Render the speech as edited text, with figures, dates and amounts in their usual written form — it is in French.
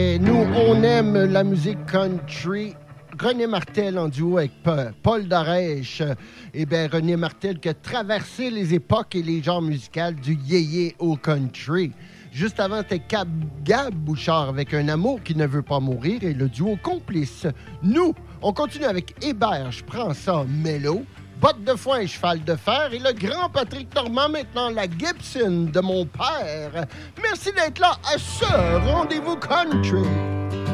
Et nous, on aime la musique country. René Martel en duo avec Paul Darèche. Eh bien, René Martel qui a traversé les époques et les genres musicaux du yéyé au country. Juste avant, c'était Gab Bouchard avec Un amour qui ne veut pas mourir et le duo Complice. Nous, on continue avec Hébert, je prends ça, Mello, Botte de foin et cheval de fer et le grand Patrick Normand, maintenant la Gibson de mon père. Merci d'être là à ce rendez-vous country.